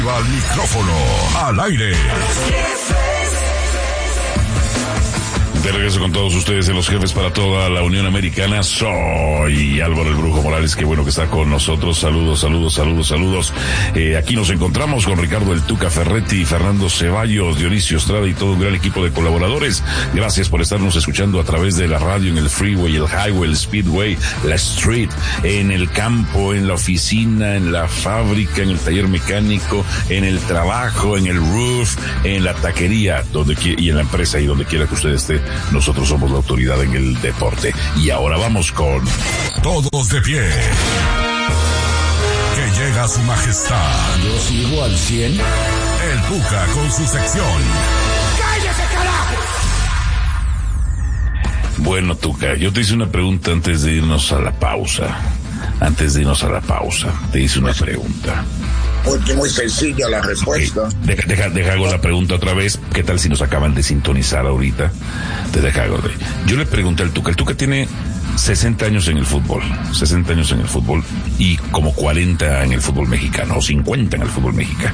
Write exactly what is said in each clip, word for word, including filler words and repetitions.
Al micrófono, al aire. De regreso con todos ustedes en Los Jefes para toda la Unión Americana. Soy Álvaro el Brujo Morales, qué bueno que está con nosotros. Saludos, saludos, saludos, saludos. Eh, aquí nos encontramos con Ricardo El Tuca Ferretti, Fernando Ceballos, Dionisio Estrada y todo un gran equipo de colaboradores. Gracias por estarnos escuchando a través de la radio, en el freeway, el highway, el speedway, la street, en el campo, en la oficina, en la fábrica, en el taller mecánico, en el trabajo, en el roof, en la taquería, donde y en la empresa y donde quiera que usted esté. Nosotros somos la autoridad en el deporte. Y ahora vamos con... Todos de pie. Que llega su majestad. Yo sigo al cien. El Tuca con su sección. ¡Cállese, carajo! Bueno, Tuca, yo te hice una pregunta antes de irnos a la pausa. Antes de irnos a la pausa, te hice una pregunta. Porque muy sencilla la respuesta. Okay. Deja, deja, deja hago la pregunta otra vez. ¿Qué tal si nos acaban de sintonizar ahorita? Te deja hago de... Yo le pregunté al Tuca. El Tuca tiene sesenta años en el fútbol. sesenta años en el fútbol y como cuarenta en el fútbol mexicano o cincuenta en el fútbol mexicano.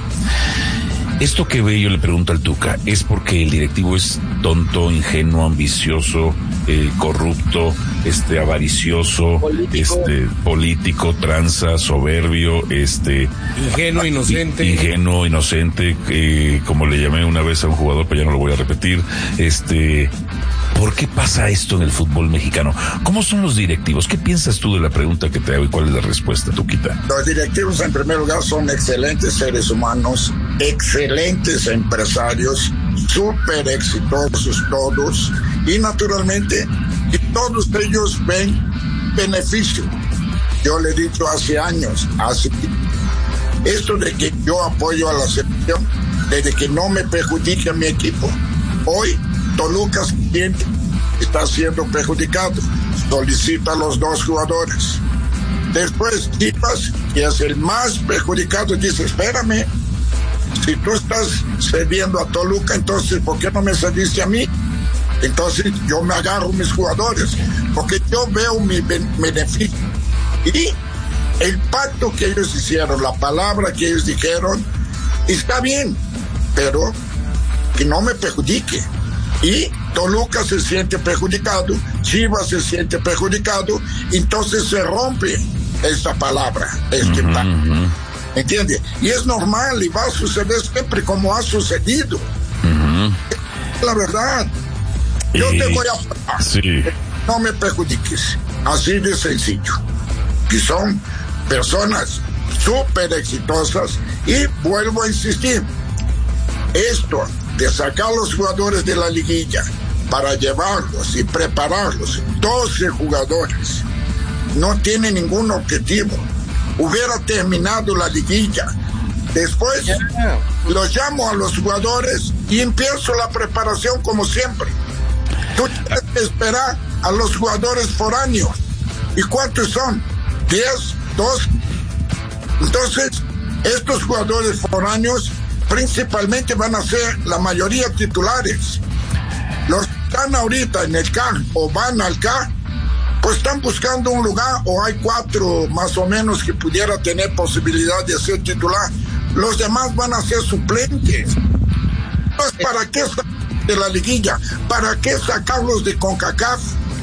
Esto que ve, yo le pregunto al Tuca, ¿es porque el directivo es tonto, ingenuo, ambicioso, eh, corrupto, este, avaricioso, político. este, político, tranza, soberbio, este... Ingenuo, inocente. Ingenuo, inocente, eh, como le llamé una vez a un jugador, pero ya no lo voy a repetir, este... ¿Por qué pasa esto en el fútbol mexicano? ¿Cómo son los directivos? ¿Qué piensas tú de la pregunta que te hago y cuál es la respuesta, Tuquita? Los directivos, en primer lugar, son excelentes seres humanos, excelentes empresarios, súper exitosos todos, y naturalmente, y todos ellos ven beneficio. Yo le he dicho hace años, hace esto de que yo apoyo a la selección, desde que no me perjudique a mi equipo. Hoy, Toluca está siendo perjudicado, solicita a los dos jugadores. Después Chivas, que es el más perjudicado, dice, espérame, si tú estás cediendo a Toluca, entonces ¿por qué no me cediste a mí? Entonces yo me agarro mis jugadores, porque yo veo mi beneficio. Y el pacto que ellos hicieron, la palabra que ellos dijeron, está bien, pero que no me perjudique. Y Toluca se siente perjudicado, Chivas se siente perjudicado, entonces se rompe esta palabra, este uh-huh, pacto. Uh-huh. ¿Entiendes? Y es normal y va a suceder siempre como ha sucedido. Uh-huh. La verdad, yo y... te voy a pagar. Sí. No me perjudiques. Así de sencillo. Que son personas súper exitosas y vuelvo a insistir. Esto de sacar a los jugadores de la liguilla para llevarlos y prepararlos, doce jugadores, no tiene ningún objetivo. Hubiera terminado la liguilla. Después yeah. los llamo a los jugadores y empiezo la preparación como siempre. Tú tienes que esperar a los jugadores foráneos. ¿Y cuántos son? ¿Diez? ¿Dos? Entonces, estos jugadores foráneos principalmente van a ser la mayoría titulares. Los que están ahorita en el C A R o van al C A R, pues están buscando un lugar, o hay cuatro más o menos que pudiera tener posibilidad de ser titular. Los demás van a ser suplentes. Pues ¿para qué sacarlos de la liguilla? ¿Para qué sacarlos de CONCACAF?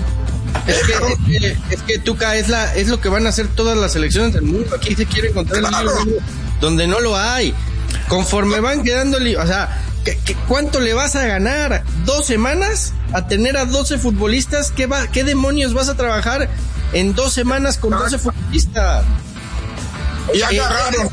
Es que, es que, es que Tuca, es, la, es lo que van a hacer todas las selecciones del mundo. Aquí se quiere encontrar claro. el mundo donde no lo hay. Conforme van quedando, o sea, ¿qué, qué, ¿cuánto le vas a ganar? ¿Dos semanas a tener a doce futbolistas? ¿Qué, va, ¿Qué demonios vas a trabajar en dos semanas con doce futbolistas? Y agarraron,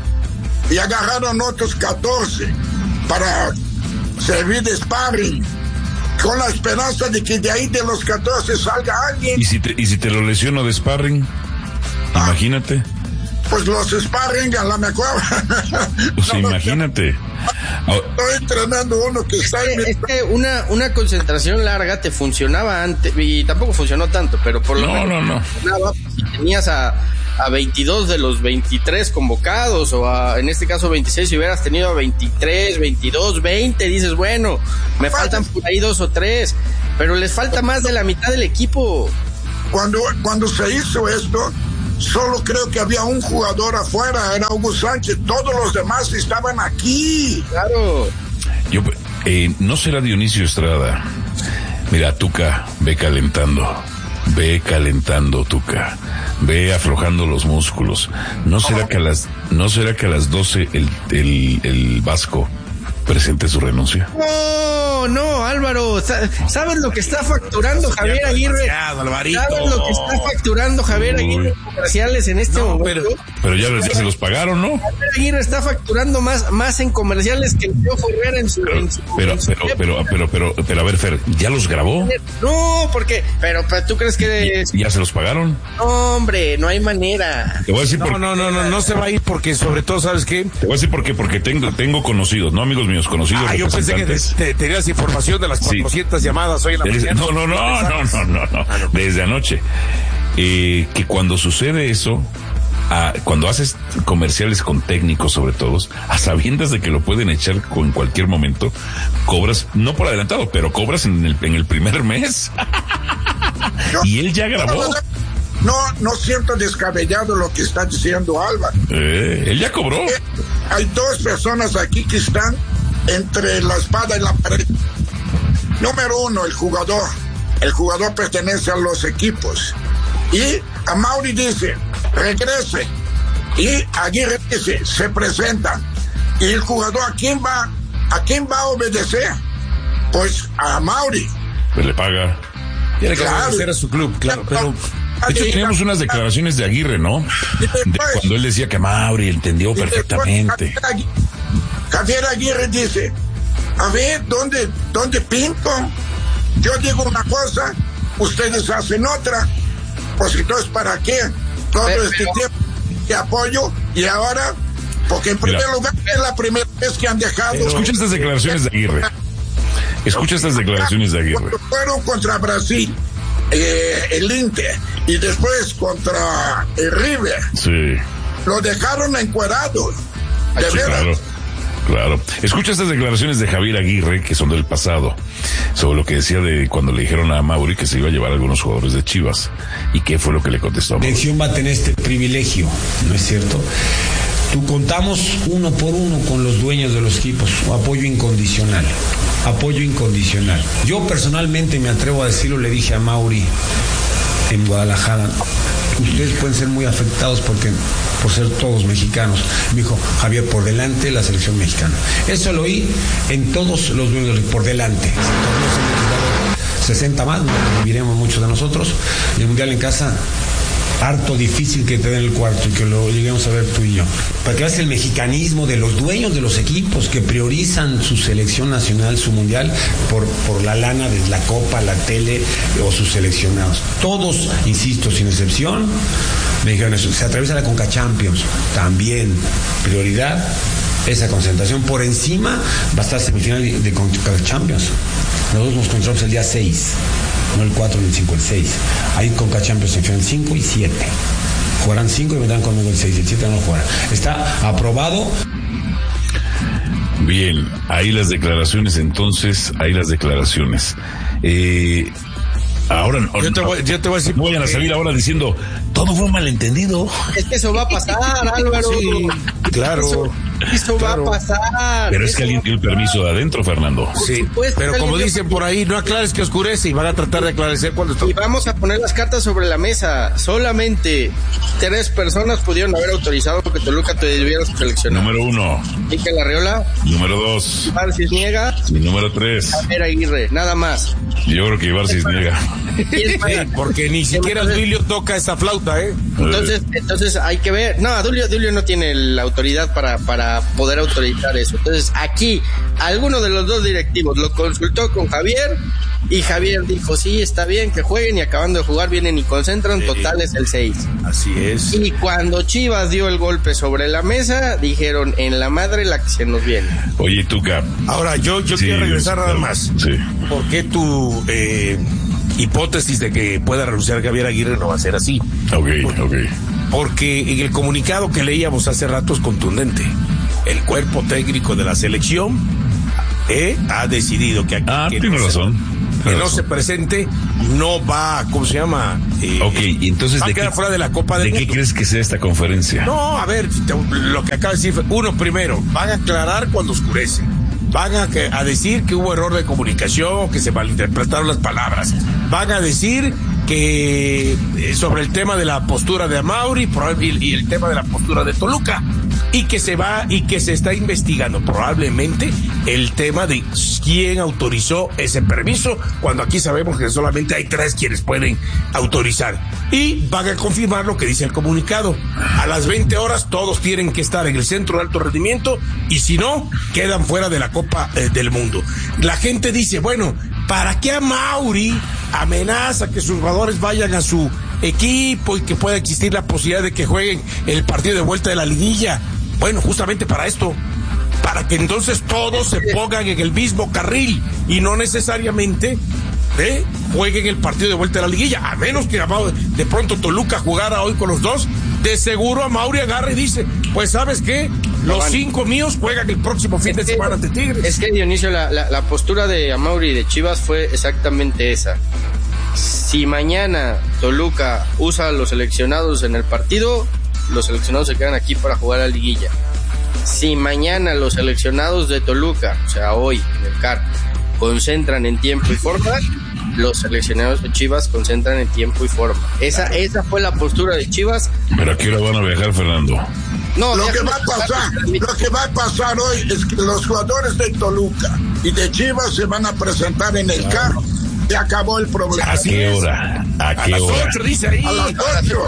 y agarraron otros catorce para servir de sparring, con la esperanza de que de ahí de los catorce salga alguien. ¿Y si te, y si te lo lesiono de sparring? Ah. Imagínate. Pues los sparring a la mejor. Pues no, imagínate. Estoy entrenando uno que es está que, en... Es que una, una concentración larga te funcionaba antes, y tampoco funcionó tanto, pero por lo no, menos no, no. Si tenías a, a veintidós de los veintitrés convocados, o a, en este caso veintiséis, si hubieras tenido a veintitrés, veintidós, veinte, dices, bueno, me faltan por ahí dos o tres, pero les falta más de la mitad del equipo. Cuando, cuando se hizo esto, solo creo que había un jugador afuera, era Hugo Sánchez, todos los demás estaban aquí. Claro. Yo, eh, no será Dionisio Estrada. Mira, Tuca, ve calentando, ve calentando, Tuca, ve aflojando los músculos. ¿No será que a las, no será que a las doce el, el, el Vasco presente su renuncia? No, no, Álvaro, ¿sabes lo que está facturando Javier Aguirre? ¿Sabes lo que está facturando Javier Aguirre en comerciales en este no, momento? Pero, pero ya, ya se los pagaron, ¿no? Javier Aguirre está facturando más, más en comerciales que el Piojo Herrera en su... Pero, en su, pero, en su pero, pero, pero, pero, pero, a ver, Fer, ¿ya los grabó? No, porque, pero, pero ¿tú crees que... ¿Ya, ya se los pagaron? No, hombre, no hay manera. Te voy a decir no, por... no, no, no, no se va a ir porque sobre todo, ¿sabes qué? Te voy a decir por qué, porque tengo, tengo conocidos, no amigos míos, conocidos. Ah, yo pensé que te, te, tenías información de las cuatrocientas sí. llamadas hoy en la Desde, mañana. No, no, no, no, no, no, no, ah, no. desde anoche. Eh, que cuando sucede eso, a, cuando haces comerciales con técnicos sobre todo, a sabiendas de que lo pueden echar con, en cualquier momento, cobras, no por adelantado, pero cobras en el, en el primer mes. No, y él ya grabó. No, no siento descabellado lo que está diciendo Álvaro. Eh, él ya cobró. Eh, hay dos personas aquí que están entre la espada y la pared. Número uno, el jugador. El jugador pertenece a los equipos. Y Amaury dice, regrese. Y Aguirre dice, se presentan. Y el jugador, ¿a quién va? ¿A quién va a obedecer? Pues a Amaury. Pues le paga. Tiene que claro. obedecer a su club, claro. Pero de hecho, teníamos unas declaraciones de Aguirre, ¿no? De cuando él decía que Amaury entendió perfectamente. Javier Aguirre dice, a ver, ¿dónde, dónde pinto? Yo digo una cosa, ustedes hacen otra. Pues entonces, ¿para qué? Todo pero, este pero... tiempo de apoyo y ahora, porque en primer Mira, lugar es la primera vez que han dejado... Pero... Escucha estas declaraciones de Aguirre. Escucha estas declaraciones de Aguirre. Cuando fueron contra Brasil, eh, el Inter, y después contra el River. Sí. Lo dejaron encuerado. De sí, verdad. Claro. Claro. Escucha estas declaraciones de Javier Aguirre, que son del pasado, sobre lo que decía de cuando le dijeron a Amaury que se iba a llevar a algunos jugadores de Chivas. ¿Y qué fue lo que le contestó a Amaury? La dirección va a tener este privilegio, ¿no es cierto? Tú contamos uno por uno con los dueños de los equipos, apoyo incondicional, apoyo incondicional. Yo personalmente me atrevo a decirlo, le dije a Amaury en Guadalajara, ustedes pueden ser muy afectados porque por ser todos mexicanos. Me dijo, Javier, por delante la selección mexicana. Eso lo oí en todos los dueños, por delante. sesenta más, viviremos muchos de nosotros. El mundial en casa, harto difícil que te den el cuarto y que lo lleguemos a ver tú y yo. Para que veas el mexicanismo de los dueños de los equipos que priorizan su selección nacional, su mundial, por, por la lana de la copa, la tele o sus seleccionados. Todos, insisto, sin excepción, me dijeron eso. Se atraviesa la Conca Champions, también prioridad esa concentración. Por encima va a estar semifinal de Conca Champions. Nosotros nos concentramos el día seis. No el cuatro ni el cinco, el seis. Ahí Conca Champions se final cinco y siete. Jugarán cinco y vendrán conmigo el seis. El siete no lo jugarán. Está aprobado. Bien, ahí las declaraciones entonces, ahí las declaraciones. Eh, ahora yo te, voy, yo te voy a decir. No vayan a salir ahora diciendo, todo fue un malentendido. Es que eso va a pasar, Álvaro. Sí, claro. Eso, eso claro. va a pasar. Pero es que alguien dio el permiso de adentro, Fernando. Sí, pero como dicen por ahí, no aclares que oscurece y van a tratar de aclarecer cuando está. Y vamos a poner las cartas sobre la mesa. Solamente tres personas pudieron haber autorizado que Toluca te debiera seleccionar. Número uno. Mikel Arriola. Número dos. Ibar Cisniega. Y número tres. Javier Aguirre, nada más. Yo creo que Ibar Cisniega. Sí, porque ni siquiera Duilio toca esa flauta, ¿eh? Entonces, entonces hay que ver. No, Dulio, Dulio no tiene la autoridad para, para poder autorizar eso. Entonces, aquí, alguno de los dos directivos lo consultó con Javier y Javier dijo, sí, está bien que jueguen y acabando de jugar vienen y concentran, sí. Total es el seis. Así es. Y cuando Chivas dio el golpe sobre la mesa, dijeron, en la madre la que se nos viene. Oye, Tuca. Ahora, yo, yo sí, quiero regresar nada más. Sí. ¿Por qué tu eh, hipótesis de que pueda renunciar Javier Aguirre no va a ser así? Ok, porque, ok. Porque en el comunicado que leíamos hace rato es contundente. El cuerpo técnico de la selección eh, ha decidido que aquí... Ah, que tiene no razón. que no se presente, no va, ¿cómo se llama? Eh, ok, y entonces va ¿de a quedar qué, fuera de la Copa del ¿de qué Mundo. crees que sea esta conferencia? No, a ver, te, lo que acaba de decir, uno primero, van a aclarar cuando oscurece. Van a, que, a decir que hubo error de comunicación, que se malinterpretaron las palabras. Van a decir que eh, sobre el tema de la postura de Amauri y, y el tema de la postura de Toluca, y que se va y que se está investigando probablemente el tema de quién autorizó ese permiso, cuando aquí sabemos que solamente hay tres quienes pueden autorizar. Y van a confirmar lo que dice el comunicado. A las veinte horas todos tienen que estar en el centro de alto rendimiento, y si no, quedan fuera de la Copa eh, del Mundo. La gente dice, bueno, ¿para qué Amauri amenaza que sus jugadores vayan a su equipo y que pueda existir la posibilidad de que jueguen el partido de vuelta de la liguilla? Bueno, justamente para esto, para que entonces todos se pongan en el mismo carril y no necesariamente ¿eh? jueguen el partido de vuelta de la liguilla, a menos que de pronto Toluca jugara hoy con los dos. De seguro Amauri agarra y dice, pues ¿sabes qué? Los cinco míos juegan el próximo fin de semana ante Tigres. Es que, Dionisio, la, la, la postura de Amauri y de Chivas fue exactamente esa. Si mañana Toluca usa a los seleccionados en el partido, los seleccionados se quedan aquí para jugar a la liguilla. Si mañana los seleccionados de Toluca, o sea, hoy en el C A R, concentran en tiempo y forma, los seleccionados de Chivas concentran en tiempo y forma. Esa, esa fue la postura de Chivas. ¿Pero a qué hora van a viajar, Fernando? No, lo que va a pasar, lo que va a pasar hoy es que los jugadores de Toluca y de Chivas se van a presentar en el carro. Se acabó el problema. ¿A qué hora? ¿A qué a las hora? ocho, dice ahí. A las ocho.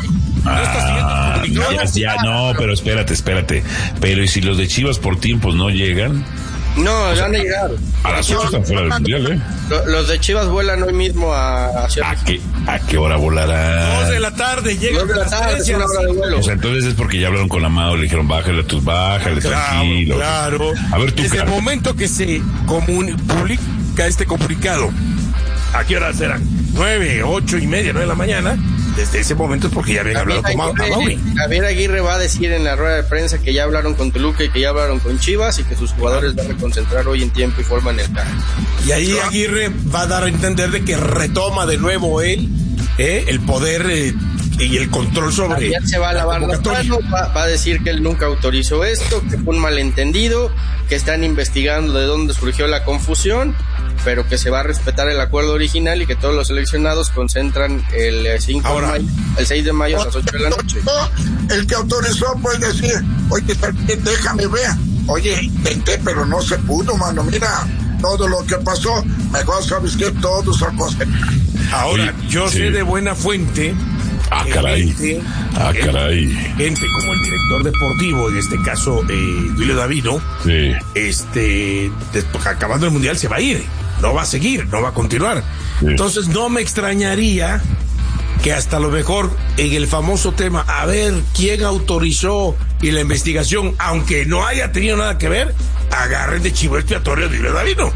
Ah, ya, ya, no, pero espérate, espérate. Pero ¿y si los de Chivas por tiempos no llegan? No, o sea, van a llegar. A las ocho están fuera del mundial, ¿eh? Los de Chivas vuelan hoy mismo a Ciudad ¿A qué, ¿A qué hora volarán? Dos de la tarde, llegan de la tarde, es una hora de vuelo. O sea, entonces es porque ya hablaron con la Amado, le dijeron, bájale, tus bájale, claro, tranquilo. Claro. A ver, tú, desde claro. el momento que se comuni- publica este comunicado, ¿a qué hora serán? Nueve, ocho y media, nueve de la mañana. Desde ese momento es porque ya habían hablado con Amauri. Javier Aguirre va a decir en la rueda de prensa que ya hablaron con Toluca y que ya hablaron con Chivas y que sus jugadores van a concentrar hoy en tiempo y forma en el campo. Y ahí Aguirre va a dar a entender de que retoma de nuevo él eh, el poder eh, y el control sobre. Javier se va a lavar las manos, va, va a decir que él nunca autorizó esto, que fue un malentendido, que están investigando de dónde surgió la confusión, pero que se va a respetar el acuerdo original y que todos los seleccionados concentran el cinco Ahora, de mayo, el seis de mayo a las ocho de la noche. El que autorizó puede decir, oye, déjame ver. Oye, intenté, pero no se pudo, mano. Mira todo lo que pasó. Mejor sabes que todos a concentrar. Ahora, Oye, yo sí. sé de buena fuente. Ah, que caray. Gente, Ah, gente, caray. gente como el director deportivo, en este caso, eh, Duilio Davino, Sí. este, después, acabando el mundial se va a ir. No va a seguir, no va a continuar. Sí. Entonces no me extrañaría que hasta lo mejor en el famoso tema, a ver quién autorizó y la investigación, aunque no haya tenido nada que ver, agarren de chivo expiatorio a Duilio Davino.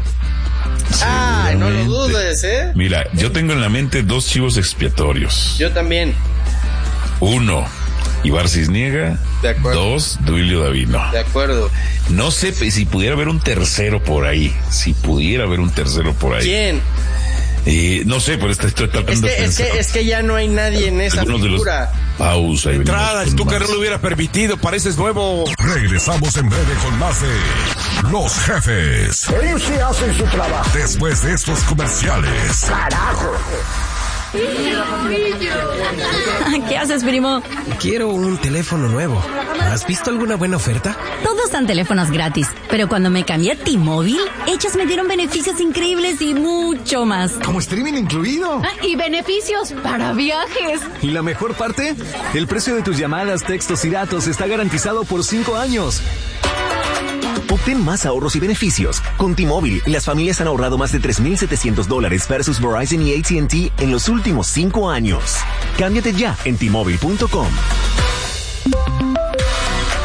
Ay, no lo dudes, ¿eh? Mira, yo tengo en la mente dos chivos expiatorios. Yo también. Uno, Ibar Cisniega. De acuerdo. Dos, Duilio Davino. De acuerdo. No sé si pudiera haber un tercero por ahí. Si pudiera haber un tercero por ahí. ¿Quién? Eh, no sé, pero estoy, estoy tratando Es que, de es, pensar. que, es que ya no hay nadie en esa Algunos de los- figura. Pausa. y venimos Entrada, con si tu más. carrera lo hubiera permitido, pareces nuevo. Regresamos en breve con más de Los Jefes. Ellos sí hacen su trabajo. Después de estos comerciales. Carajo. ¿Qué haces, primo? Quiero un teléfono nuevo. ¿Has visto alguna buena oferta? Todos dan teléfonos gratis, pero cuando me cambié a T-Mobile, ellos me dieron beneficios increíbles y mucho más. Como streaming incluido. Ah, y beneficios para viajes. Y la mejor parte, el precio de tus llamadas, textos y datos está garantizado por cinco años. Obtén más ahorros y beneficios. Con T-Mobile, las familias han ahorrado más de tres mil setecientos dólares versus Verizon y A T and T en los últimos cinco años. Cámbiate ya en T Mobile punto com.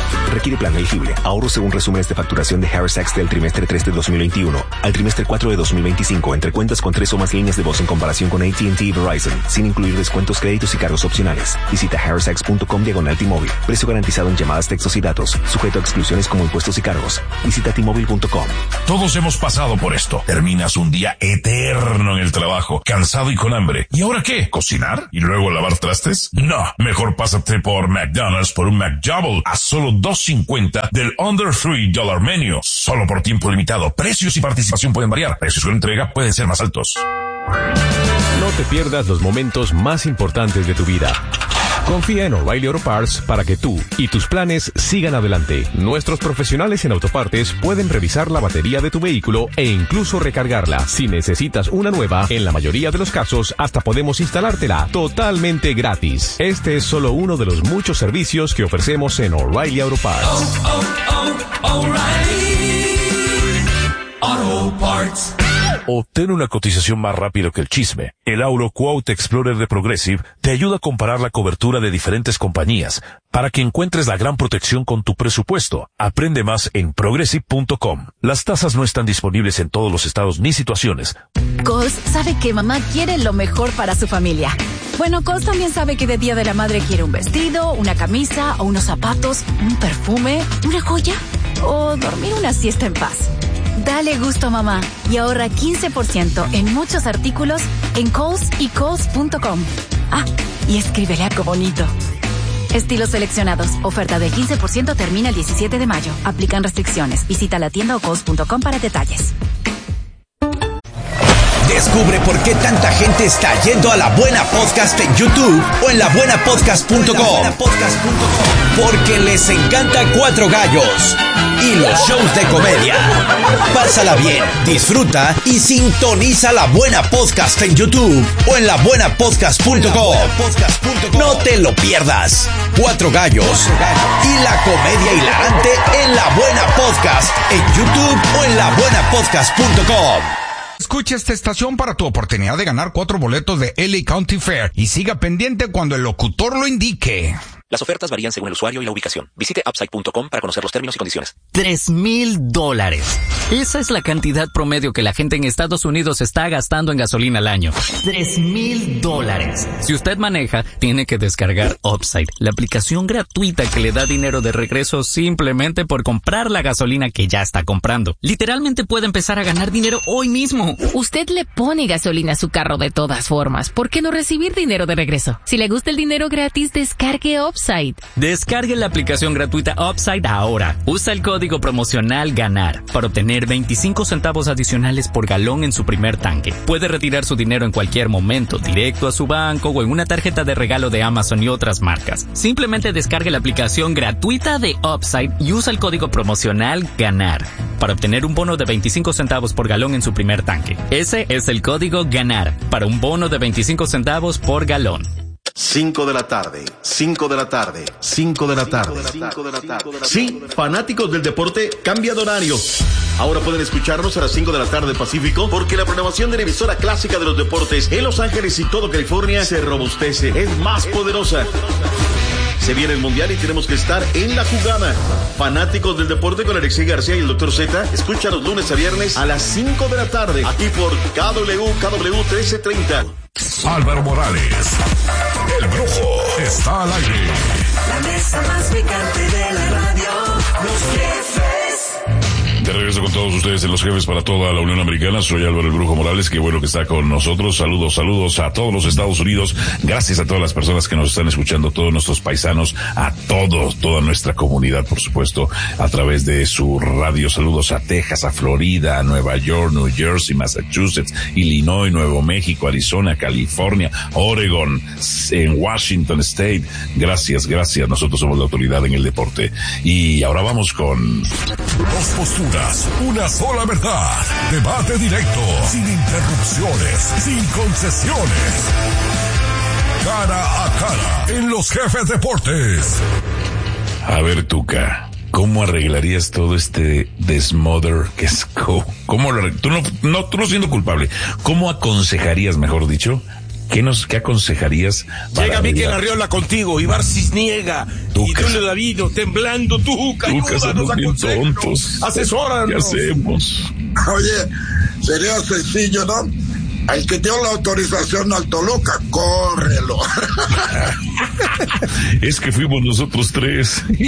requiere plan elegible. Ahorro según resúmenes de facturación de Harris X del trimestre tres de dos mil veintiuno al trimestre cuatro de dos mil veinticinco entre cuentas con tres o más líneas de voz en comparación con A T and T y Verizon, sin incluir descuentos, créditos y cargos opcionales. Visita harrisx.com diagonal T-Mobile. Precio garantizado en llamadas, textos y datos. Sujeto a exclusiones como impuestos y cargos. Visita T Mobile punto com. Todos hemos pasado por esto. Terminas un día eterno en el trabajo, cansado y con hambre. ¿Y ahora qué? ¿Cocinar? ¿Y luego lavar trastes? No. Mejor pásate por McDonald's por un McDouble a solo dos cincuenta del Under three dollar Menu. Solo por tiempo limitado. Precios y participación pueden variar. Precios con entrega pueden ser más altos. No te pierdas los momentos más importantes de tu vida. Confía en O'Reilly Auto Parts para que tú y tus planes sigan adelante. Nuestros profesionales en autopartes pueden revisar la batería de tu vehículo e incluso recargarla. Si necesitas una nueva, en la mayoría de los casos, hasta podemos instalártela totalmente gratis. Este es solo uno de los muchos servicios que ofrecemos en O'Reilly Auto Parts. Oh, oh, oh, O'Reilly Auto Parts. Obtén una cotización más rápido que el chisme. El Auto Quote Explorer de Progressive te ayuda a comparar la cobertura de diferentes compañías para que encuentres la gran protección con tu presupuesto. Aprende más en progressive punto com. Las tasas no están disponibles en todos los estados ni situaciones. Kohl's sabe que mamá quiere lo mejor para su familia. Bueno, Kohl's también sabe que de Día de la Madre quiere un vestido, una camisa o unos zapatos, un perfume, una joya o dormir una siesta en paz. Dale gusto a mamá y ahorra quince por ciento en muchos artículos en Kohl's y Kohl's punto com. Ah, y escríbele algo bonito. Estilos seleccionados. Oferta del quince por ciento termina el diecisiete de mayo. Aplican restricciones. Visita la tienda o Kohl's punto com para detalles. Descubre por qué tanta gente está yendo a La Buena Podcast en YouTube o en la buena podcast punto com. Porque les encanta Cuatro Gallos y los shows de comedia. Pásala bien, disfruta y sintoniza La Buena Podcast en YouTube o en la buena podcast punto com. No te lo pierdas. Cuatro Gallos y la comedia hilarante en La Buena Podcast en YouTube o en la buena podcast punto com. Escucha esta estación para tu oportunidad de ganar cuatro boletos de L A County Fair y siga pendiente cuando el locutor lo indique. Las ofertas varían según el usuario y la ubicación. Visite upside punto com para conocer los términos y condiciones. Tres mil dólares. Esa es la cantidad promedio que la gente en Estados Unidos está gastando en gasolina al año. Tres mil dólares. Si usted maneja, tiene que descargar Upside, la aplicación gratuita que le da dinero de regreso simplemente por comprar la gasolina que ya está comprando. Literalmente puede empezar a ganar dinero hoy mismo. Usted le pone gasolina a su carro de todas formas. ¿Por qué no recibir dinero de regreso? Si le gusta el dinero gratis, descargue Upside. Descargue la aplicación gratuita Upside ahora. Usa el código promocional GANAR para obtener veinticinco centavos adicionales por galón en su primer tanque. Puede retirar su dinero en cualquier momento, directo a su banco o en una tarjeta de regalo de Amazon y otras marcas. Simplemente descargue la aplicación gratuita de Upside y usa el código promocional GANAR para obtener un bono de veinticinco centavos por galón en su primer tanque. Ese es el código GANAR para un bono de veinticinco centavos por galón. cinco de la tarde, cinco de la tarde, cinco de la tarde. Sí, fanáticos del deporte, cambia de horario. Ahora pueden escucharnos a las cinco de la tarde Pacífico porque la programación de la emisora clásica de los deportes en Los Ángeles y todo California se robustece, es más poderosa. Se viene el Mundial y tenemos que estar en la jugada. Fanáticos del deporte con Alexei García y el doctor Z, escucha los lunes a viernes a las cinco de la tarde, aquí por K W K W trece treinta. Álvaro Morales, el Brujo, está al aire. La mesa más picante de la radio, Los Jefes. De regreso con todos ustedes en Los Jefes para toda la Unión Americana. Soy Álvaro el Brujo Morales, qué bueno que está con nosotros. Saludos, saludos a todos los Estados Unidos. Gracias a todas las personas que nos están escuchando, todos nuestros paisanos, a todos, toda nuestra comunidad, por supuesto, a través de su radio. Saludos a Texas, a Florida, a Nueva York, New Jersey, Massachusetts, Illinois, Nuevo México, Arizona, California, Oregon, en Washington State. Gracias, gracias. Nosotros somos la autoridad en el deporte. Y ahora vamos con... Dos posturas, una sola verdad. Debate directo, sin interrupciones, sin concesiones. Cara a cara, en Los Jefes Deportes. A ver, Tuca, ¿cómo arreglarías todo este desmother que es? ¿Cómo, cómo lo, tú no, no, tú no siendo culpable, ¿cómo aconsejarías, mejor dicho, ¿qué nos, qué aconsejarías? Llega Mikel Arriola contigo, Ibar Cisniega, y Julio Davido, temblando, Tuca, ayúdanos, aconséjanos, asesóranos. ¿Qué hacemos? Oye, sería sencillo, ¿no? El que dio la autorización al Toluca, córrelo. Es que fuimos nosotros tres. Y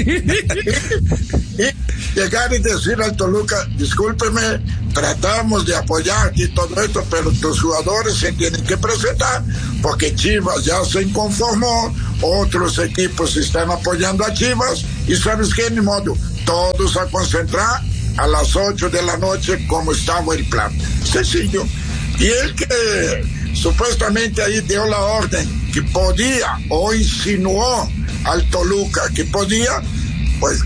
llegar y decir al Toluca, discúlpeme, tratamos de apoyar y todo esto, pero tus jugadores se tienen que presentar, porque Chivas ya se inconformó, otros equipos están apoyando a Chivas, y sabes qué, ni modo, todos a concentrar a las ocho de la noche como estaba el plan. Sencillo. Y el que supuestamente ahí dio la orden que podía o insinuó al Toluca que podía, pues...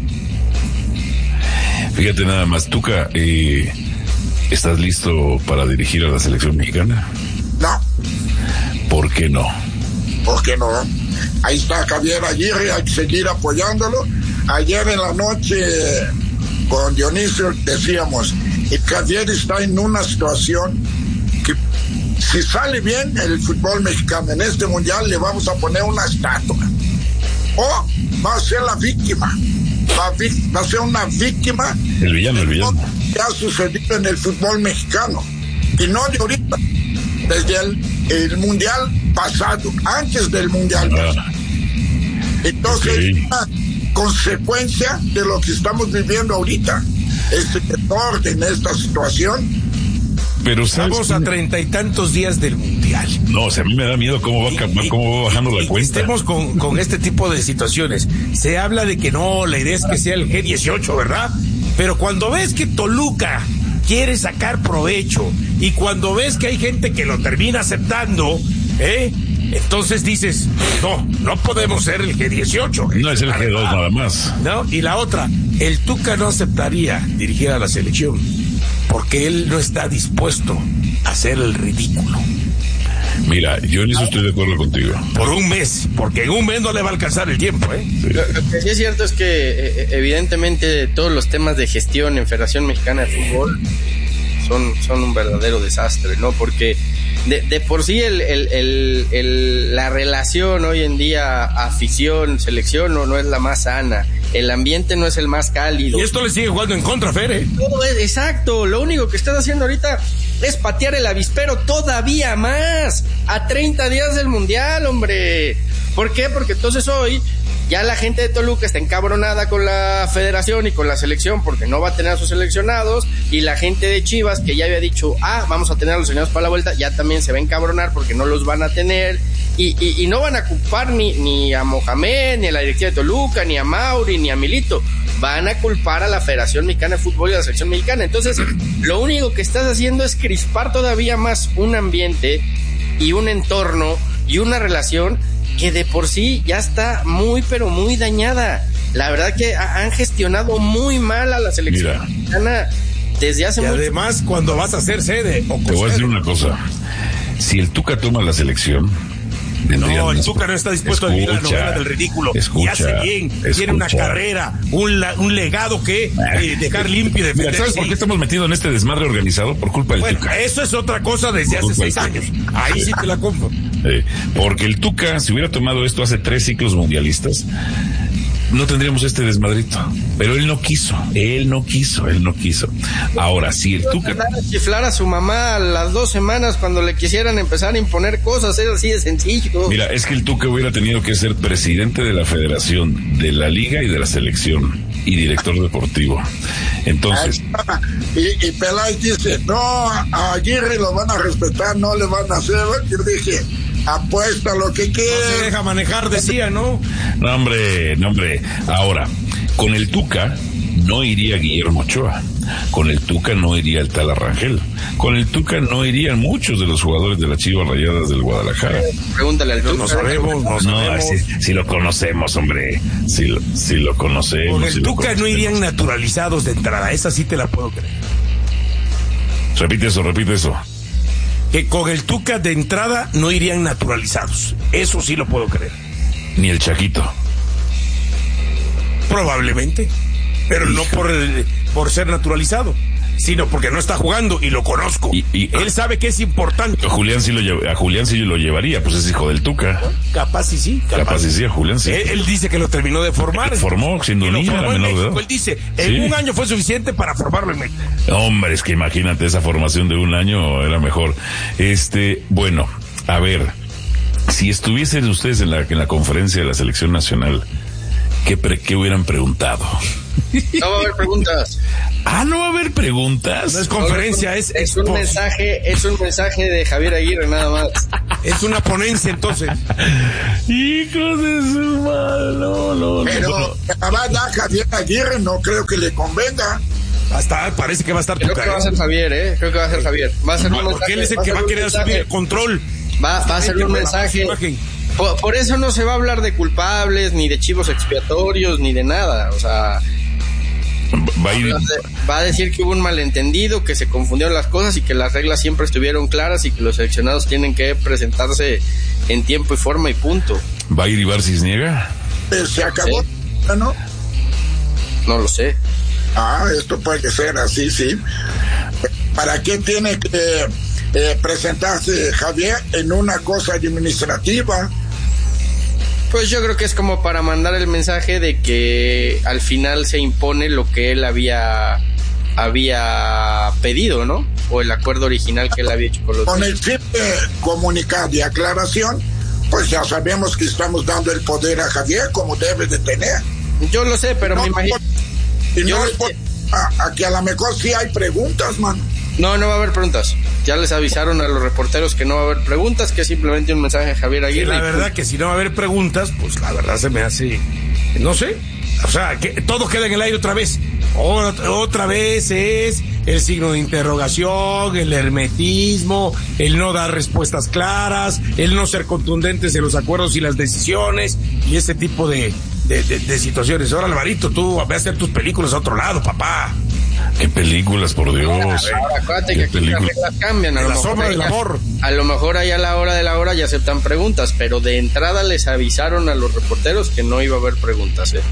Fíjate nada más, Tuca, eh, ¿estás listo para dirigir a la selección mexicana? No. ¿Por qué no? ¿Por qué no? Ahí está Javier Aguirre, hay que seguir apoyándolo. Ayer en la noche con Dionisio decíamos, y Javier está en una situación que si sale bien el fútbol mexicano en este mundial le vamos a poner una estatua, o va a ser la víctima, va a, va a ser una víctima, el villano, el villano que ha sucedido en el fútbol mexicano, y no de ahorita, desde el, el mundial pasado, antes del mundial pasado. Ah. Entonces okay. Es una consecuencia de lo que estamos viviendo ahorita, este desorden, esta situación. Pero estamos a treinta y tantos días del mundial. No, o sea, a mí me da miedo cómo va, y, cómo va bajando y, la y cuenta. Estemos con, con este tipo de situaciones. Se habla de que no, la idea es que sea el G dieciocho, ¿verdad? Pero cuando ves que Toluca quiere sacar provecho y cuando ves que hay gente que lo termina aceptando, ¿eh? Entonces dices, no, no podemos ser el G dieciocho. No es el G dos nada más. No, y la otra, el Tuca no aceptaría dirigir a la selección porque él no está dispuesto a hacer el ridículo. Mira, yo en eso estoy de acuerdo contigo. Por un mes, porque en un mes no le va a alcanzar el tiempo, ¿eh? Sí. Lo, lo que sí es cierto es que eh, evidentemente todos los temas de gestión en Federación Mexicana de Fútbol son, son un verdadero desastre, ¿no? Porque de, de por sí el, el, el, el, la relación hoy en día afición, selección no, no es la más sana. El ambiente no es el más cálido. Y esto le sigue jugando en contra, Fer, ¿eh? Todo es, exacto, lo único que estás haciendo ahorita es patear el avispero todavía más, a treinta días del mundial, hombre. ¿Por qué? Porque entonces hoy ya la gente de Toluca está encabronada con la federación y con la selección porque no va a tener a sus seleccionados, y la gente de Chivas, que ya había dicho, ah, vamos a tener a los seleccionados para la vuelta, ya también se va a encabronar porque no los van a tener, y, y, y no van a culpar ni, ni a Mohamed, ni a la directiva de Toluca, ni a Mauri, ni a Milito, van a culpar a la Federación Mexicana de Fútbol y a la selección mexicana. Entonces, lo único que estás haciendo es crispar todavía más un ambiente y un entorno y una relación que de por sí ya está muy, pero muy dañada. La verdad que ha, han gestionado muy mal a la selección Mira, mexicana desde hace mucho tiempo. Y además, mucho... cuando vas a hacer sede... O te voy a decir una cosa. Si el Tuca toma la selección... No, el Tuca no está dispuesto escucha, a vivir la novela del ridículo. Escucha, y hace bien, escucha. Tiene una carrera, un, la, un legado que eh, dejar limpio y defender. Mira, ¿sabes por qué estamos metidos en este desmadre organizado? Por culpa del bueno, Tuca. Eso es otra cosa desde hace seis años. Ahí sí. sí te la compro. Eh, porque el Tuca, si hubiera tomado esto hace tres ciclos mundialistas, no tendríamos este desmadrito. Pero él no quiso, él no quiso, él no quiso. Ahora, si el Tuca... A chiflar a su mamá a las dos semanas cuando le quisieran empezar a imponer cosas, es así de sencillo. Mira, es que el Tuca hubiera tenido que ser presidente de la federación, de la liga y de la selección, y director deportivo. Entonces... Y, y Peláez dice, no, a Aguirre lo van a respetar, no le van a hacer... Yo dije... Apuesta lo que quiera. No se deja manejar, decía, ¿no? No, hombre, no, hombre. Ahora, con el Tuca no iría Guillermo Ochoa. Con el Tuca no iría el tal Arrangel. Con el Tuca no irían muchos de los jugadores de las Chivas Rayadas del Guadalajara. Pregúntale al Tuca. No sabemos, no sabemos. No, si, si lo conocemos, hombre. Si lo, si lo conocemos. Con el si Tuca no irían naturalizados de entrada. Esa sí te la puedo creer. Repite eso, repite eso. Que con el Tuca de entrada no irían naturalizados. Eso sí lo puedo creer. Ni el Chaquito. Probablemente. Pero Hija. no por, por ser naturalizado. sino porque no está jugando y lo conozco. Y, y él sabe que es importante. A Julián sí lo lleva, a Julián sí lo llevaría, pues es hijo del Tuca. Capaz y sí. Capaz, capaz y sí, a Julián sí. Él, él dice que lo terminó de formar. Lo formó siendo niño, a menor de edad. Él dice, en sí. un año fue suficiente para formarlo en México. Hombre, es que imagínate, esa formación de un año era mejor. Este, bueno, a ver, si estuviesen ustedes en la, en la conferencia de la selección nacional, ¿qué, pre, qué hubieran preguntado? No va a haber preguntas. Ah, no va a haber preguntas. No es conferencia, es, es un mensaje, es un mensaje de Javier Aguirre nada más. Es una ponencia entonces. Hijos de su madre, no, no, pero no. la verdad, Javier Aguirre no creo que le convenga. Hasta, parece que va a estar Creo que va a ser Javier, eh. Creo que va a ser Javier. Va a ser no, un mensaje. Porque él es el que va a querer asumir el control. Va, va a ser un mensaje. Por, por eso no se va a hablar de culpables, ni de chivos expiatorios, ni de nada. O sea, va a, ir... va a decir que hubo un malentendido, que se confundieron las cosas y que las reglas siempre estuvieron claras y que los seleccionados tienen que presentarse en tiempo y forma y punto. ¿Va a ir Ibar Cisniega? Eh, se acabó, sí. ¿no? No lo sé. Ah, esto puede ser así, sí. ¿Para qué tiene que eh, presentarse Javier en una cosa administrativa? Pues yo creo que es como para mandar el mensaje de que al final se impone lo que él había había pedido, ¿no? O el acuerdo original que él había hecho con los... Con el simple comunicado y aclaración, pues ya sabemos que estamos dando el poder a Javier como debe de tener. Yo lo sé, pero no, me imagino... Y no es por, a, a que a lo mejor sí hay preguntas, man. No, no va a haber preguntas. Ya les avisaron a los reporteros que no va a haber preguntas, que es simplemente un mensaje de Javier Aguirre. Que la verdad que si no va a haber preguntas, pues la verdad se me hace... No sé. O sea, que todo queda en el aire otra vez. Otra, otra vez es el signo de interrogación, el hermetismo, el no dar respuestas claras, el no ser contundentes en los acuerdos y las decisiones y ese tipo de, de, de, de situaciones. Ahora, Alvarito, tú ve a hacer tus películas a otro lado, papá. ¿Qué películas, por Dios? Ahora, acuérdate que aquí las reglas cambian. A lo la mejor sombra del amor. A lo mejor ahí a la hora de la hora ya aceptan preguntas, pero de entrada les avisaron a los reporteros que no iba a haber preguntas, ¿eh?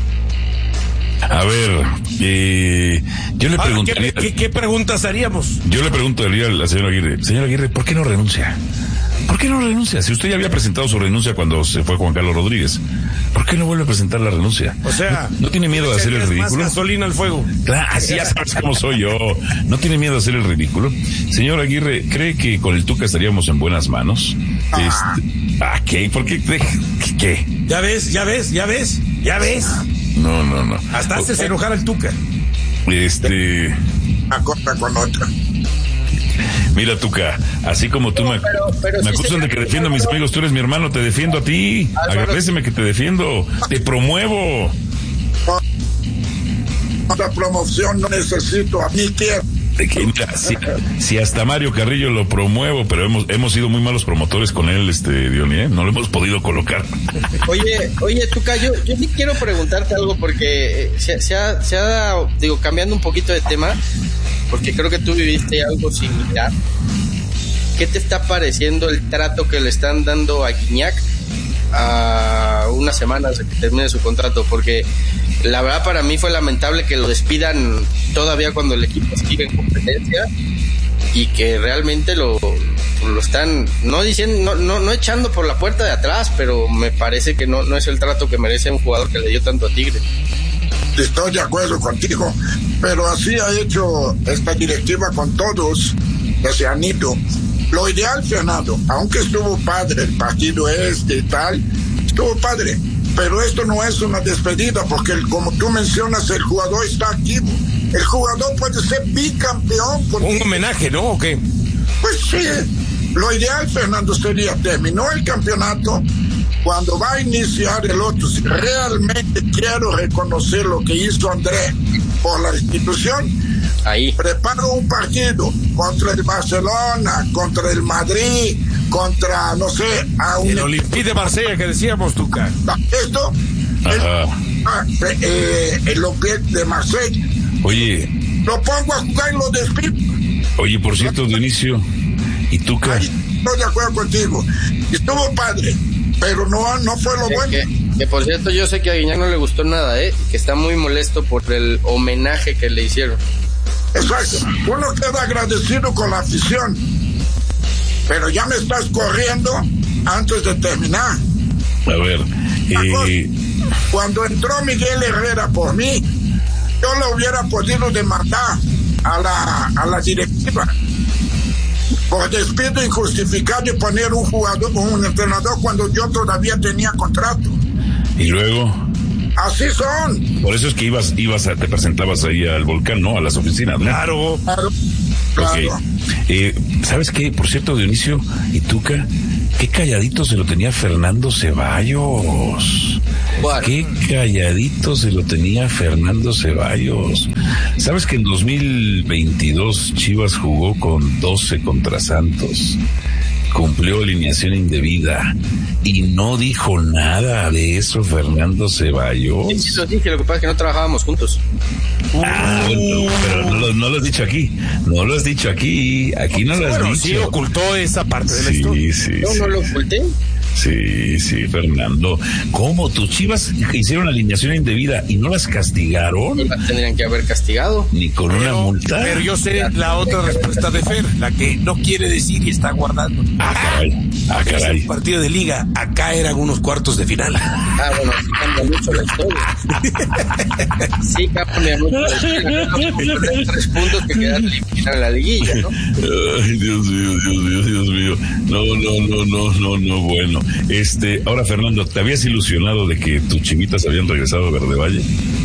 A ver, eh, yo le preguntaría... ¿Qué, qué, ¿Qué preguntas haríamos? Yo le preguntaría al señor Aguirre, señor Aguirre, ¿por qué no renuncia? ¿Por qué no renuncia? Si usted ya había presentado su renuncia cuando se fue Juan Carlos Rodríguez, ¿por qué no vuelve a presentar la renuncia? O sea... ¿No, no tiene miedo de hacer el ridículo? Más gasolina al fuego. Claro, así ya sabes cómo soy yo. ¿No tiene miedo de hacer el ridículo? Señor Aguirre, ¿cree que con el Tuca estaríamos en buenas manos? Ah. Este, ¿A qué? ¿Por qué? ¿Qué? Ya ves, ya ves, ya ves, ya ves. No, no, no. Hasta haces enojar al Tuca. Este... A contra con otra. Mira, Tuca, así como tú no, me, pero, pero me sí acusan de que defiendo a mis amigos, tú eres mi hermano, te defiendo a ti. Agradéceme que te defiendo, te promuevo. Otra promoción no necesito, a mí quiero. Mira, si, si hasta Mario Carrillo lo promuevo, pero hemos hemos sido muy malos promotores con él, este Diony, ¿eh? No lo hemos podido colocar. Oye, oye, Tuca, yo, yo sí quiero preguntarte algo porque se, se, ha, se ha, digo, cambiando un poquito de tema, porque creo que tú viviste algo similar. ¿Qué te está pareciendo el trato que le están dando a Gignac a unas semanas de que termine su contrato? Porque la verdad para mí fue lamentable que lo despidan todavía cuando el equipo sigue en competencia y que realmente lo, lo están no diciendo, no, no, no echando por la puerta de atrás, pero me parece que no, no es el trato que merece un jugador que le dio tanto a Tigre. Estoy de acuerdo contigo, pero así ha hecho esta directiva con todos que se han ido. Lo ideal, Fernando, aunque estuvo padre el partido este y tal, estuvo padre, pero esto no es una despedida, porque el, como tú mencionas, el jugador está activo. El jugador puede ser bicampeón. Porque... Un homenaje, ¿no? ¿O qué? Pues sí, lo ideal, Fernando, sería terminó el campeonato, cuando va a iniciar el otro, si realmente quiero reconocer lo que hizo André por la institución, ahí preparo un partido contra el Barcelona, contra el Madrid, contra, no sé, a un... El Olympique de Marsella que decíamos, Tuca. Esto, el, ah, eh, el Olympique de Marsella. Oye. Lo pongo a jugar y lo despido. Oye, por cierto, Dionisio, ¿y Tuca? Ay, estoy de acuerdo contigo. Estuvo padre, pero no, no fue lo que, bueno. Que, que por cierto, yo sé que a Gignac no le gustó nada, ¿eh? Que está muy molesto por el homenaje que le hicieron. Exacto. Uno queda agradecido con la afición. Pero ya me estás corriendo antes de terminar. A ver. Eh... Cuando entró Miguel Herrera por mí, yo le hubiera podido demandar a la, a la directiva por despido injustificado y poner un jugador, un entrenador cuando yo todavía tenía contrato. Y luego... Así son. Por eso es que ibas, ibas a, te presentabas ahí al Volcán, ¿no? A las oficinas, ¿no? Claro. Claro. Okay. Eh, ¿Sabes qué? Por cierto, Dionisio y Tuca, qué calladito se lo tenía Fernando Ceballos. Bueno. Qué calladito se lo tenía Fernando Ceballos. ¿Sabes que en dos mil veintidós Chivas jugó con doce contra Santos? Cumplió alineación indebida y no dijo nada de eso Fernando Ceballos. Sí, sí lo dije, lo que pasa es que no trabajábamos juntos. Ah, bueno, pero no lo, no lo has dicho aquí, no lo has dicho aquí, aquí no lo has bueno, dicho. Sí ocultó esa parte de la sí, historia. Sí, no, sí. no lo oculté. Sí, sí, Fernando. ¿Cómo? ¿Tus Chivas hicieron alineación indebida y no las castigaron? No las tendrían que haber castigado. Ni con pero, una multa. Pero yo sé la otra respuesta de Fer, la que no quiere decir y está guardando. Ah, caray. Ah, caray. Es un partido de liga, acá eran unos cuartos de final. Ah, bueno, sí cambia mucho la historia. Sí cambia mucho la historia. Tres puntos que quedan eliminar en la liguilla, ¿no? Ay, Dios mío, Dios mío, Dios mío. No, no, no, no, no, no, bueno. Este, ahora Fernando, ¿te habías ilusionado de que tus chivitas habían regresado a Verde Valle?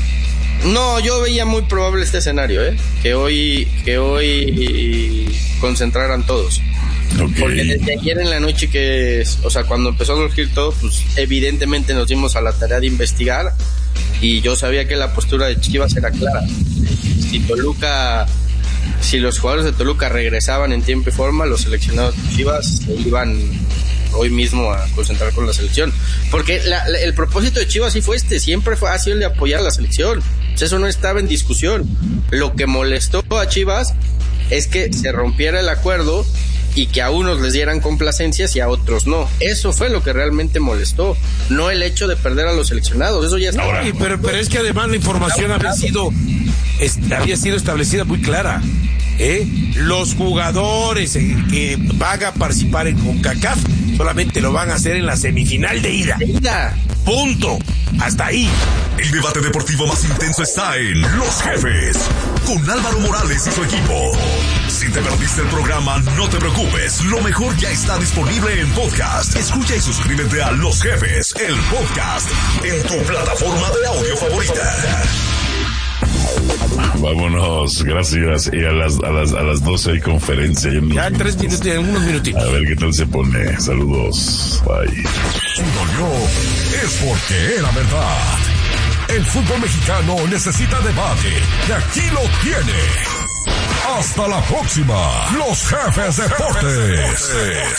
No, yo veía muy probable este escenario, ¿eh? Que hoy, que hoy concentraran todos. Okay. Porque desde ayer en la noche que, o sea, cuando empezó a surgir todo, pues evidentemente nos dimos a la tarea de investigar y yo sabía que la postura de Chivas era clara. Si Toluca, si los jugadores de Toluca regresaban en tiempo y forma, los seleccionados de Chivas se iban hoy mismo a concentrar con la selección, porque la, la, el propósito de Chivas sí fue este, siempre fue, ha sido el de apoyar a la selección, pues eso no estaba en discusión. Lo que molestó a Chivas es que se rompiera el acuerdo y que a unos les dieran complacencias y a otros no. Eso fue lo que realmente molestó, no el hecho de perder a los seleccionados. Eso ya estaba. No, pero, pero es que además la información había sido, es, había sido establecida muy clara. ¿Eh? Los jugadores que van a participar en CONCACAF solamente lo van a hacer en la semifinal de ida. De ida. Punto. Hasta ahí. El debate deportivo más intenso está en Los Jefes, con Álvaro Morales y su equipo. Si te perdiste el programa, no te preocupes. Lo mejor ya está disponible en podcast. Escucha y suscríbete a Los Jefes, el podcast, en tu plataforma de audio favorita. Vámonos, gracias. Y a las a las a las doce hay conferencia. Ya en tres minutos, en unos minutitos. A ver qué tal se pone. Saludos. Bye. Si dolió, es porque era verdad. El fútbol mexicano necesita debate. Y aquí lo tiene. Hasta la próxima. Los Jefes Deportes.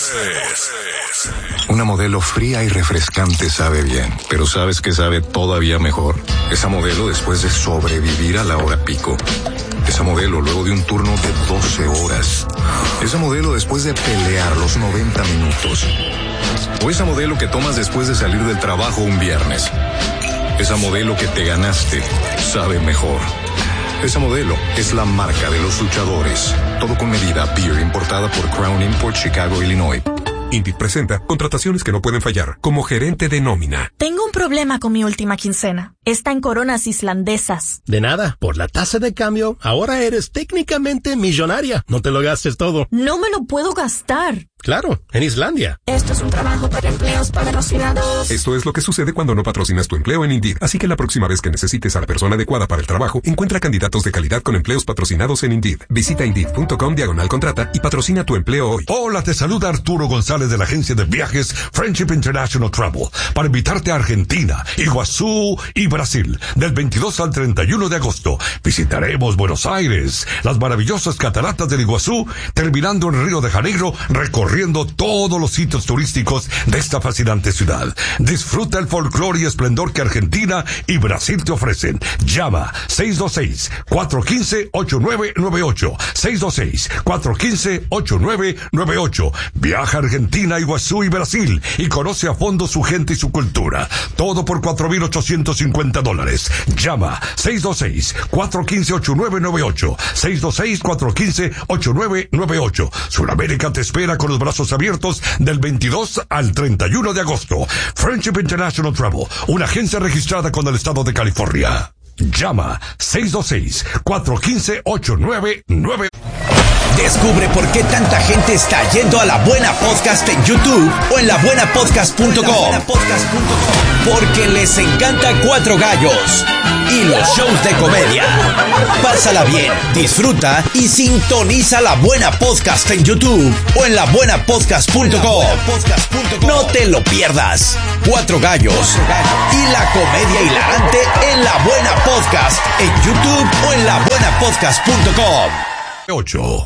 Una modelo fría y refrescante sabe bien, pero ¿sabes qué sabe todavía mejor? Esa modelo después de sobrevivir a la hora pico. Esa modelo luego de un turno de doce horas. Esa modelo después de pelear los noventa minutos. O esa modelo que tomas después de salir del trabajo un viernes. Esa modelo que te ganaste sabe mejor. Esa modelo es la marca de los luchadores. Todo con medida. Beer importada por Crown Import, Chicago, Illinois. Indeed presenta contrataciones que no pueden fallar como gerente de nómina. Tengo un problema con mi última quincena. Está en coronas islandesas. De nada, por la tasa de cambio, ahora eres técnicamente millonaria. No te lo gastes todo. No me lo puedo gastar. Claro, en Islandia. Esto es un trabajo para empleos patrocinados. Esto es lo que sucede cuando no patrocinas tu empleo en Indeed. Así que la próxima vez que necesites a la persona adecuada para el trabajo, encuentra candidatos de calidad con empleos patrocinados en Indeed. Visita Indeed.com diagonal contrata y patrocina tu empleo hoy. Hola, te saluda Arturo González de la agencia de viajes Friendship International Travel para invitarte a Argentina, Iguazú y Brasil del veintidós al treinta y uno de agosto. Visitaremos Buenos Aires, las maravillosas cataratas del Iguazú, terminando en Río de Janeiro, recorriendo recorriendo todos los sitios turísticos de esta fascinante ciudad. Disfruta el folclore y esplendor que Argentina y Brasil te ofrecen. Llama seis dos seis, cuatro uno cinco, ocho nueve nueve ocho. seis dos seis, cuatro uno cinco, ocho nueve nueve ocho. Viaja a Argentina, Iguazú y Brasil y conoce a fondo su gente y su cultura. Todo por cuatro mil ochocientos cincuenta dólares. Llama seis dos seis, cuatro uno cinco, ocho nueve nueve ocho. seis dos seis, cuatro uno cinco, ocho nueve nueve ocho. Sudamérica te espera con los brazos abiertos del veintidós al treinta y uno de agosto. Friendship International Travel, una agencia registrada con el estado de California. Llama seis dos seis, cuatro uno cinco, ocho nueve nueve ocho. Descubre por qué tanta gente está yendo a La Buena Podcast en YouTube o en la buena podcast punto com. Porque les encanta Cuatro Gallos y los shows de comedia. Pásala bien, disfruta y sintoniza La Buena Podcast en YouTube o en la buena podcast punto com. No te lo pierdas. Cuatro Gallos y la comedia hilarante en La Buena Podcast en YouTube o en la buena podcast punto com. ocho.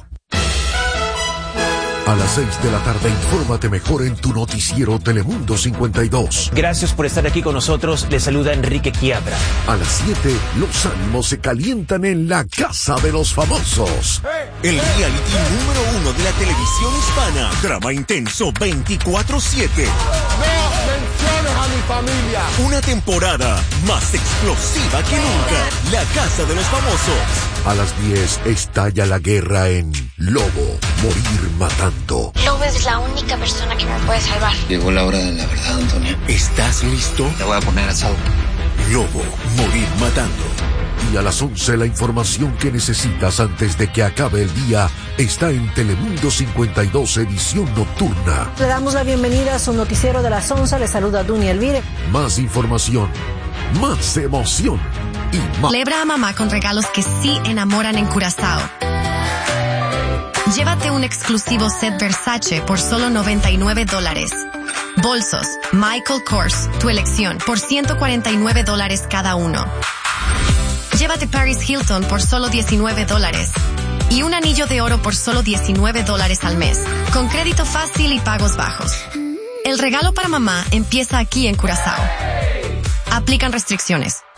A las seis de la tarde, infórmate mejor en tu noticiero Telemundo cincuenta y dos. Gracias por estar aquí con nosotros. Les saluda Enrique Quiabra. A las siete, los ánimos se calientan en la Casa de los Famosos. El reality número uno de la televisión hispana. Drama intenso veinticuatro siete. No menciones a mi familia. Una temporada más explosiva que nunca. La Casa de los Famosos. A las diez, estalla la guerra en Lobo, Morir Matando. Lobo es la única persona que me puede salvar. Llegó la hora de la verdad, Antonio. ¿Estás listo? Te voy a poner a salvo. Lobo, Morir Matando. Y a las once, la información que necesitas antes de que acabe el día está en Telemundo cincuenta y dos, edición nocturna. Le damos la bienvenida a su noticiero de las once. Le saluda Duny Elvire. Más información, más emoción y más... Celebra a mamá con regalos que sí enamoran en Curazao. Llévate un exclusivo set Versace por solo noventa y nueve dólares. Bolsos Michael Kors, tu elección, por ciento cuarenta y nueve dólares cada uno. Llévate Paris Hilton por solo diecinueve dólares. Y un anillo de oro por solo diecinueve dólares al mes, con crédito fácil y pagos bajos. El regalo para mamá empieza aquí en Curazao. Aplican restricciones.